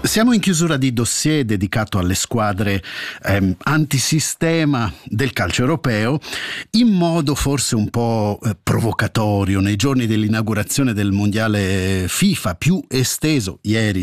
Siamo in chiusura di dossier dedicato alle squadre antisistema del calcio europeo, in modo forse un po' provocatorio nei giorni dell'inaugurazione del mondiale FIFA più esteso. Ieri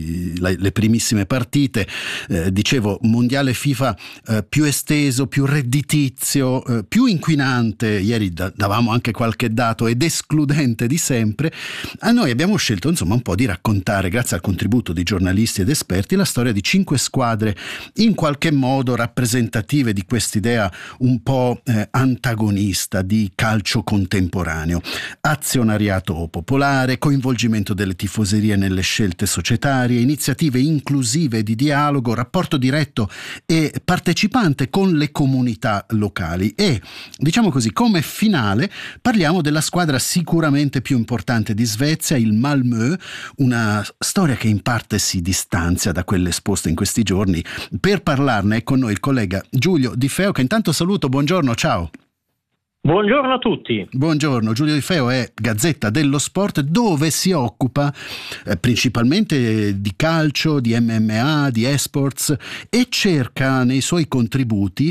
le primissime partite, dicevo, mondiale FIFA più esteso, più redditizio, più inquinante. Ieri davamo anche qualche dato, ed escludente di sempre. A noi abbiamo scelto insomma un po' di raccontare, grazie al contributo di giornalisti ed esperti, la storia di 5 squadre in qualche modo rappresentative di quest'idea un po' antagonista di calcio contemporaneo. Azionariato popolare, coinvolgimento delle tifoserie nelle scelte societarie, iniziative inclusive di dialogo, rapporto diretto e partecipante con le comunità locali. E, diciamo così, come finale parliamo della squadra sicuramente più importante di Svezia, il Malmö, una storia che in parte si distanzia da quelle esposte in questi giorni. Per parlarne è con noi il collega Giulio Di Feo, che intanto saluto. Buongiorno, ciao. Buongiorno a tutti. Buongiorno, Giulio Di Feo è Gazzetta dello Sport, dove si occupa principalmente di calcio, di MMA, di esports, e cerca nei suoi contributi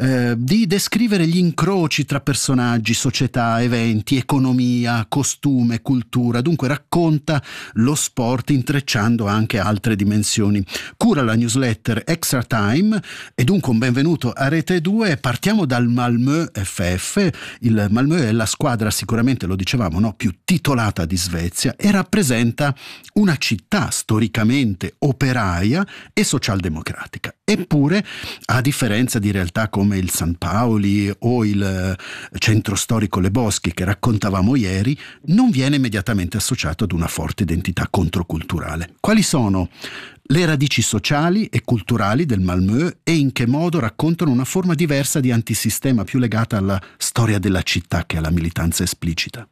di descrivere gli incroci tra personaggi, società, eventi, economia, costume, cultura. Dunque racconta lo sport intrecciando anche altre dimensioni. Cura la newsletter Extra Time e dunque un benvenuto a Rete 2. Partiamo dal Malmö FF. Il Malmö è la squadra, sicuramente lo dicevamo, no, più titolata di Svezia, e rappresenta una città storicamente operaia e socialdemocratica. Eppure, a differenza di realtà come il San Paoli o il centro storico Le Boschi che raccontavamo ieri, non viene immediatamente associato ad una forte identità controculturale. Quali sono le radici sociali e culturali del Malmö e in che modo raccontano una forma diversa di antisistema più legata alla storia della città che alla militanza esplicita?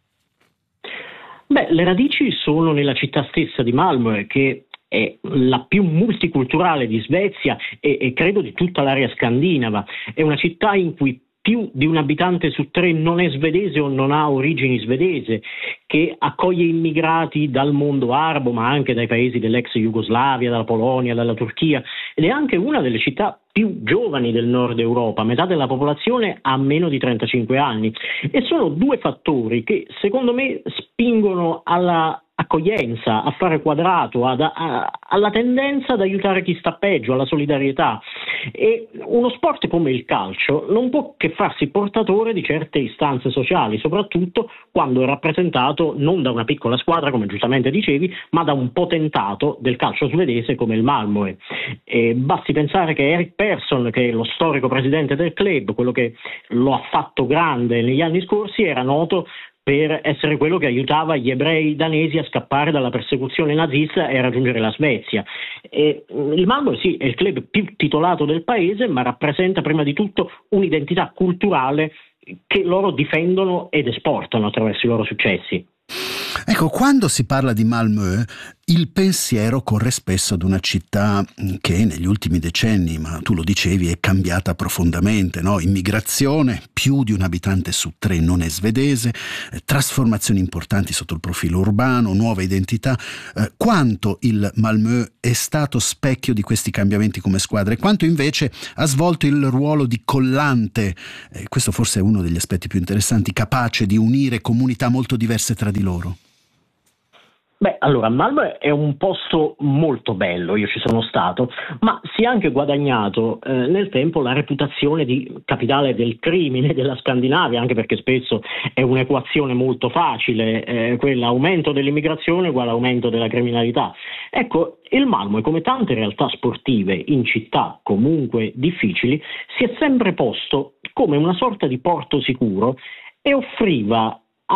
Le radici sono nella città stessa di Malmö, che è la più multiculturale di Svezia e credo di tutta l'area scandinava. È una città in cui più di un abitante su 3 non è svedese o non ha origini svedese, che accoglie immigrati dal mondo arabo, ma anche dai paesi dell'ex Jugoslavia, dalla Polonia, dalla Turchia, ed è anche una delle città più giovani del nord Europa. Metà della popolazione ha meno di 35 anni, e sono 2 fattori che secondo me spingono alla accoglienza, a fare quadrato, alla tendenza ad aiutare chi sta peggio, alla solidarietà. E uno sport come il calcio non può che farsi portatore di certe istanze sociali, soprattutto quando è rappresentato non da una piccola squadra, come giustamente dicevi, ma da un potentato del calcio svedese come il Malmö. Basti pensare che Erik Persson, che è lo storico presidente del club, quello che lo ha fatto grande negli anni scorsi, era noto per essere quello che aiutava gli ebrei danesi a scappare dalla persecuzione nazista e raggiungere la Svezia. Il Malmö sì, è il club più titolato del paese, ma rappresenta prima di tutto un'identità culturale che loro difendono ed esportano attraverso i loro successi. Ecco, quando si parla di Malmö, il pensiero corre spesso ad una città che negli ultimi decenni, ma tu lo dicevi, è cambiata profondamente, no? Immigrazione, più di un abitante su 3 non è svedese, trasformazioni importanti sotto il profilo urbano, nuova identità. Quanto il Malmö è stato specchio di questi cambiamenti come squadra e quanto invece ha svolto il ruolo di collante, questo forse è uno degli aspetti più interessanti, capace di unire comunità molto diverse tra di loro? Allora, Malmö è un posto molto bello, io ci sono stato, ma si è anche guadagnato nel tempo la reputazione di capitale del crimine della Scandinavia, anche perché spesso è un'equazione molto facile, quell'aumento dell'immigrazione uguale aumento della criminalità. Ecco, il Malmö, come tante realtà sportive in città comunque difficili, si è sempre posto come una sorta di porto sicuro e offriva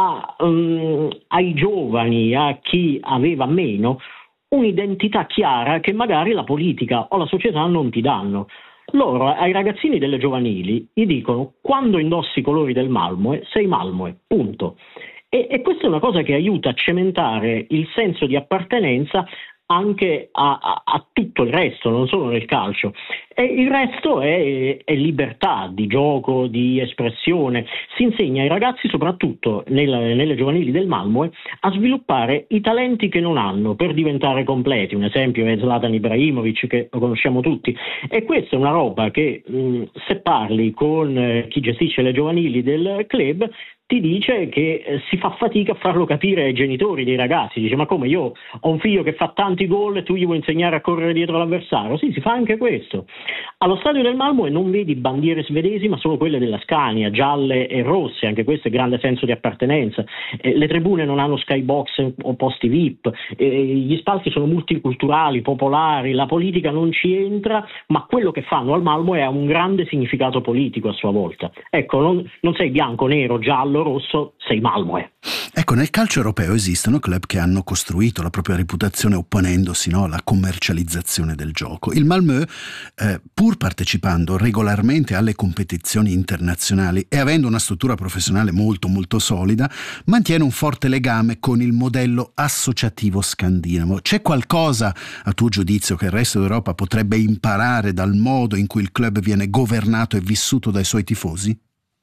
ai giovani, a chi aveva meno, un'identità chiara che magari la politica o la società non ti danno. Loro ai ragazzini delle giovanili gli dicono: quando indossi i colori del Malmö sei Malmö, punto. E questa è una cosa che aiuta a cementare il senso di appartenenza anche a tutto il resto, non solo nel calcio. E il resto è libertà di gioco, di espressione. Si insegna ai ragazzi, soprattutto nelle giovanili del Malmö, a sviluppare i talenti che non hanno per diventare completi. Un esempio è Zlatan Ibrahimovic, che lo conosciamo tutti. E questa è una roba che se parli con chi gestisce le giovanili del club ti dice che si fa fatica a farlo capire ai genitori dei ragazzi. Dice: ma come, io ho un figlio che fa tanti gol e tu gli vuoi insegnare a correre dietro l'avversario? Sì, si fa anche questo. Allo stadio del Malmö non vedi bandiere svedesi, ma solo quelle della Scania, gialle e rosse, anche questo è grande senso di appartenenza. Le tribune non hanno skybox o posti VIP, gli spalti sono multiculturali, popolari, la politica non ci entra, ma quello che fanno al Malmö ha un grande significato politico a sua volta. Ecco, non sei bianco, nero, giallo, rosso, sei Malmö. Ecco, nel calcio europeo esistono club che hanno costruito la propria reputazione opponendosi, no, alla commercializzazione del gioco. Il Malmö, pur partecipando regolarmente alle competizioni internazionali e avendo una struttura professionale molto molto solida, mantiene un forte legame con il modello associativo scandinavo. C'è qualcosa, a tuo giudizio, che il resto d'Europa potrebbe imparare dal modo in cui il club viene governato e vissuto dai suoi tifosi?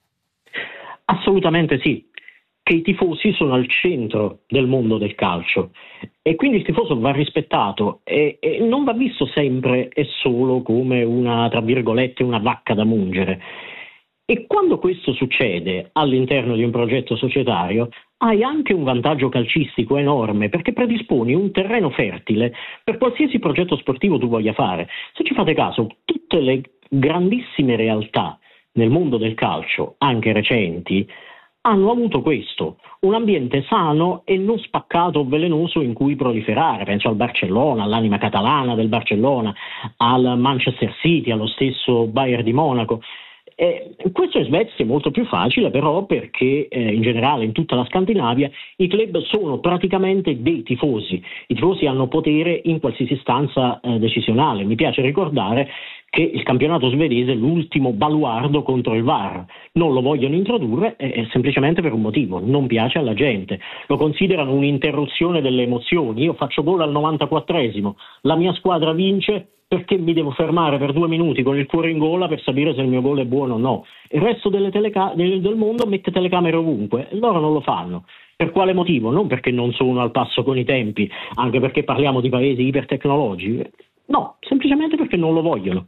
Assolutamente sì, che i tifosi sono al centro del mondo del calcio e quindi il tifoso va rispettato e non va visto sempre e solo come una, tra virgolette, una vacca da mungere. E quando questo succede all'interno di un progetto societario hai anche un vantaggio calcistico enorme, perché predisponi un terreno fertile per qualsiasi progetto sportivo tu voglia fare. Se ci fate caso, tutte le grandissime realtà nel mondo del calcio, anche recenti, hanno avuto questo, un ambiente sano e non spaccato o velenoso in cui proliferare. Penso al Barcellona, all'anima catalana del Barcellona, al Manchester City, allo stesso Bayern di Monaco. Questo in Svezia è molto più facile, però, perché in generale in tutta la Scandinavia i club sono praticamente dei tifosi. I tifosi hanno potere in qualsiasi istanza decisionale. Mi piace ricordare che il campionato svedese è l'ultimo baluardo contro il VAR. Non lo vogliono introdurre semplicemente per un motivo: non piace alla gente. Lo considerano un'interruzione delle emozioni. Io faccio gol al 94esimo, la mia squadra vince, perché mi devo fermare per 2 minuti con il cuore in gola per sapere se il mio gol è buono o no? Il resto del mondo mette telecamere ovunque, e loro non lo fanno. Per quale motivo? Non perché non sono al passo con i tempi, anche perché parliamo di paesi ipertecnologici. No, semplicemente perché non lo vogliono.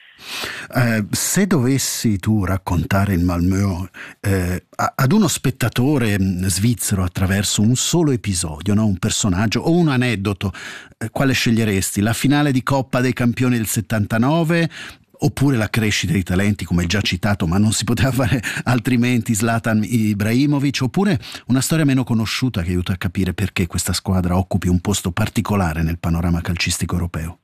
Se dovessi tu raccontare il Malmö ad uno spettatore svizzero attraverso un solo episodio, no? Un personaggio o un aneddoto, quale sceglieresti? La finale di Coppa dei Campioni del 79 oppure la crescita dei talenti, come già citato, ma non si poteva fare altrimenti, Zlatan Ibrahimovic, oppure una storia meno conosciuta che aiuta a capire perché questa squadra occupi un posto particolare nel panorama calcistico europeo?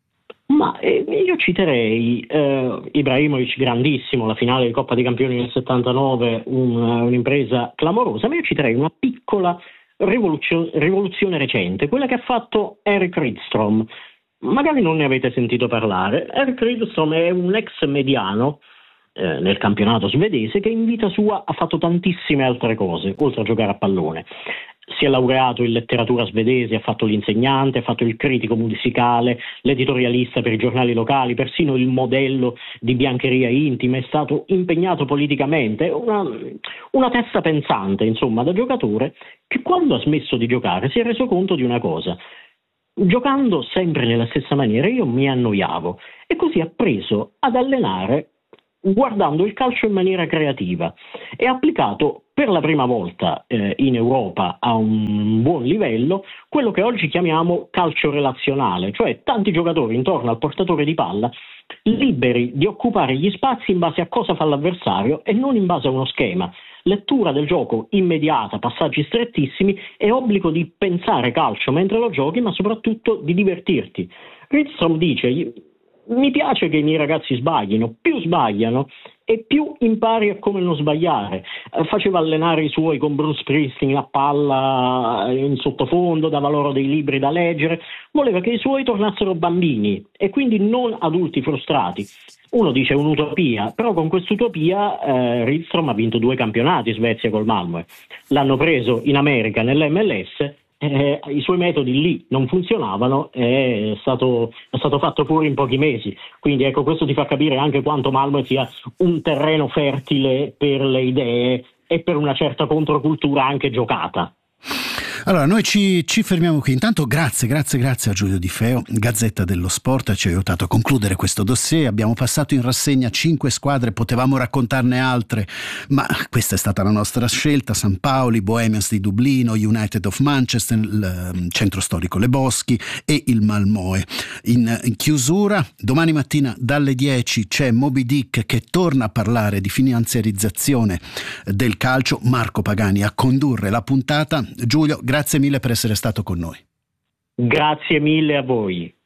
Ma io citerei Ibrahimovic grandissimo, la finale di Coppa dei Campioni del 79, un'impresa clamorosa, ma io citerei una piccola rivoluzione recente, quella che ha fatto Erik Rydström. Magari non ne avete sentito parlare. Erik Rydström è un ex mediano nel campionato svedese che in vita sua ha fatto tantissime altre cose, oltre a giocare a pallone. Si è laureato in letteratura svedese, ha fatto l'insegnante, ha fatto il critico musicale, l'editorialista per i giornali locali, persino il modello di biancheria intima, è stato impegnato politicamente, una testa pensante, insomma, da giocatore, che quando ha smesso di giocare si è reso conto di una cosa: giocando sempre nella stessa maniera io mi annoiavo, e così ha preso ad allenare guardando il calcio in maniera creativa e ha applicato per la prima volta in Europa a un buon livello quello che oggi chiamiamo calcio relazionale, cioè tanti giocatori intorno al portatore di palla liberi di occupare gli spazi in base a cosa fa l'avversario e non in base a uno schema. Lettura del gioco immediata, passaggi strettissimi e obbligo di pensare calcio mentre lo giochi, ma soprattutto di divertirti. Rydström dice: mi piace che i miei ragazzi sbaglino, più sbagliano e più impari a come non sbagliare. Faceva allenare i suoi con Bruce Springsteen a palla in sottofondo, dava loro dei libri da leggere, voleva che i suoi tornassero bambini e quindi non adulti frustrati. Uno dice un'utopia, però con quest'utopia Rydström ha vinto 2 campionati in Svezia col Malmö. L'hanno preso in America nell'MLS i suoi metodi lì non funzionavano, è stato fatto fuori in pochi mesi. Quindi ecco, questo ti fa capire anche quanto Malmö sia un terreno fertile per le idee e per una certa controcultura anche giocata. Allora, noi ci fermiamo qui. Intanto grazie a Giulio Di Feo, Gazzetta dello Sport, ci ha aiutato a concludere questo dossier. Abbiamo passato in rassegna 5 squadre, potevamo raccontarne altre, ma questa è stata la nostra scelta: San Paoli, Bohemians di Dublino, United of Manchester, il centro storico Le Boschi e il Malmö. In chiusura, domani mattina dalle 10 c'è Moby Dick che torna a parlare di finanziarizzazione del calcio, Marco Pagani a condurre la puntata. Giulio, grazie mille per essere stato con noi. Grazie mille a voi.